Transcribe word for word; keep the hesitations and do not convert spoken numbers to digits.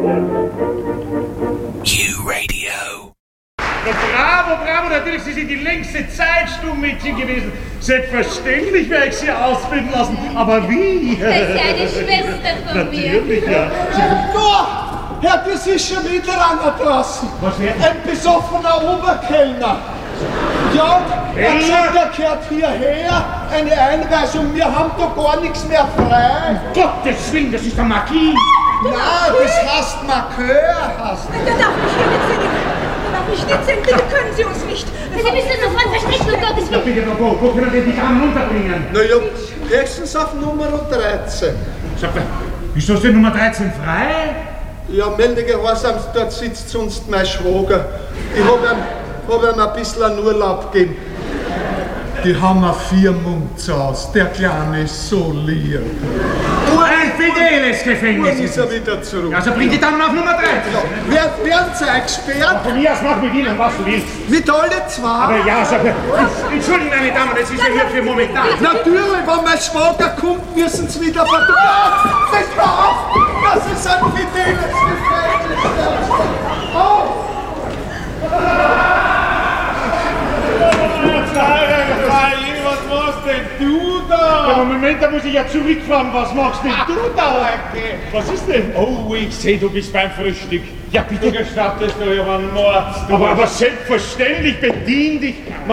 Q-Radio. Bravo, bravo, natürlich, Sie sind die längste Zeit Stummmädchen gewesen. Selbstverständlich werde ich Sie ausbilden lassen, aber wie? Das ist ja eine Schwester von mir. Natürlich, ja. Da, Herr, das ist schon wieder einer draußen. Was wäre? Ein besoffener Oberkellner. Ja, er hat gesagt, er gehört hierher, eine Einweisung, wir haben da gar nichts mehr frei. Um Gottes Willen, das ist doch Magie. Nein, das heißt Markeur, heißt Da darf ich hier nicht sehen. Da darf ich nicht sehen. Bitte können Sie uns nicht. Sie müssen uns sofort verstecken, um Gottes Ja, Willen. bitte, wo, wo können wir die Damen unterbringen? Naja, höchstens auf Nummer dreizehn. Sag mal, wieso ist die Nummer dreizehn frei? Ja, Meldegehorsams, dort sitzt sonst mein Schwager. Ich hab ihm, hab ihm ein bisschen einen Urlaub gegeben. Die haben wir vier Munds, der Kleine ist so lieb. Ein fideles Gefängnis Nun ist er wieder zurück. Also bring die Damen auf Nummer dreizehn. Wer, werden Sie eingesperrt? Von mir aus mach mit Ihnen, was du willst. Mit alle zwei? Aber ja, sag mal, entschuldigen meine Damen, das ist ja hier für momentan. Natürlich, wenn mein Schwager kommt, müssen Sie wieder fotografieren. Das war auf! Das ist ein fideles Gefängnis! Oh! Was machst denn du da? Aber Moment, da muss ich ja zurückfahren. Was machst denn du da? Was ist denn? Oh, ich sehe, du bist beim Frühstück. Ja, bitte. Du gestattest du ja einen Mord. Aber, aber selbstverständlich, bedien dich.